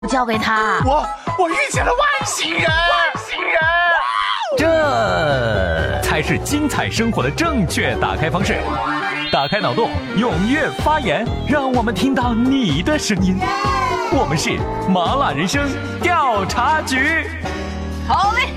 交给他。 我遇见了外星人！ 这才是精彩生活的正确打开方式。打开脑洞，踊跃发言，让我们听到你的声音。我们是麻辣人生调查局。 好嘞。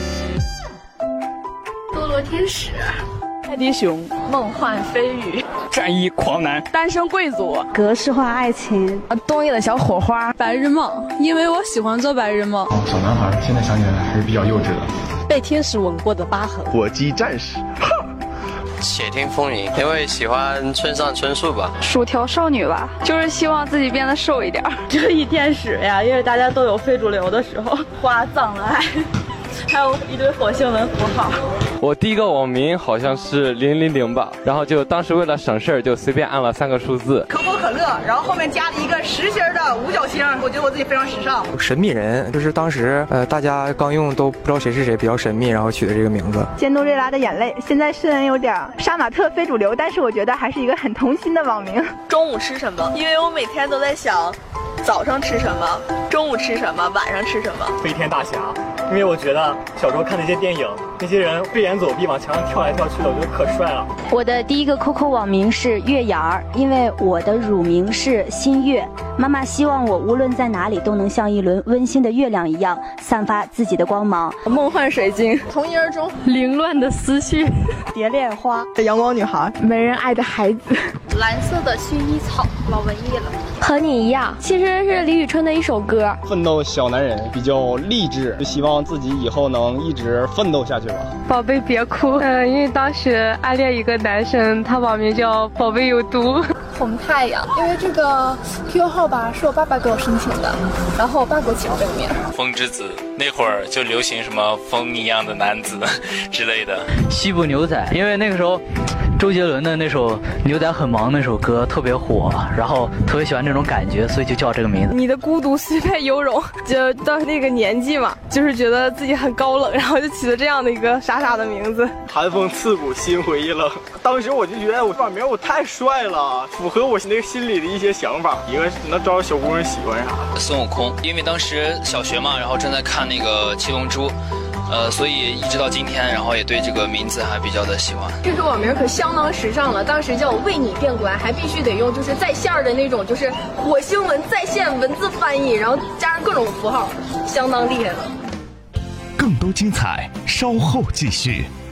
堕落天使、 泰迪熊、 梦幻飞鱼、 战衣狂男、 单身贵族、 格式化爱情、 冬夜的小火花、 白日梦，因为我喜欢做白日梦。 小男孩现在想起来还是比较幼稚的。 被天使吻过的疤痕。 火鸡战士。 且听风吟，因为喜欢村上春树吧。 薯条少女吧，就是希望自己变得瘦一点。 正义天使呀，因为大家都有非主流的时候。花葬了爱，还有一堆火星文符号。 我第一个网名好像是000吧，然后就当时为了省事儿，就随便按了3个数字。 可口可乐，然后后面加了一个实心的五角星，我觉得我自己非常时尚。 神秘人就是当时大家刚用都不知道谁是谁，比较神秘，然后取的这个名字。 仙杜瑞拉的眼泪，现在虽然有点杀马特非主流，但是我觉得还是一个很童心的网名。 中午吃什么？因为我每天都在想，早上吃什么，中午吃什么，晚上吃什么。 飞天大侠，因为我觉得小时候看那些电影，那些人飞檐走壁往墙上跳来跳去的，我觉得可帅了。 我的第一个 QQ 网名是月牙儿，因为我的乳名是新月，妈妈希望我无论在哪里都能像一轮温馨的月亮一样散发自己的光芒。 梦幻水晶， 从一而终， 凌乱的思绪， 蝶恋花， 阳光女孩， 没人爱的孩子， 蓝色的薰衣草，老文艺了。 和你一样，其实是李宇春的一首歌。 奋斗小男人比较励志，就希望自己以后能一直奋斗下去吧。 宝贝别哭，因为当时暗恋一个男生，他网名叫宝贝有毒。 红太阳，因为这个 QQ 号吧是我爸爸给我申请的，然后我爸给我起了这个名。 风之子，那会儿就流行什么风一样的男子之类的。 西部牛仔，因为那个时候周杰伦的那首《牛仔很忙》那首歌特别火，然后特别喜欢这种感觉，所以就叫这个名字。 你的孤独虽败犹荣，就到那个年纪嘛，就是觉得自己很高冷，然后就起了这样的一个傻傻的名字。 寒风刺骨，心灰意冷。当时我就觉得我网名我太帅了，符合我那个心里的一些想法，一个能招小姑娘喜欢啥的。 孙悟空，因为当时小学嘛，然后正在看那个七龙珠。所以一直到今天，然后也对这个名字还比较的喜欢。 这个网名可相当时尚了，当时叫为你变关，还必须得用就是在线的那种，就是火星文在线文字翻译，然后加上各种符号，相当厉害了。 更多精彩，稍后继续。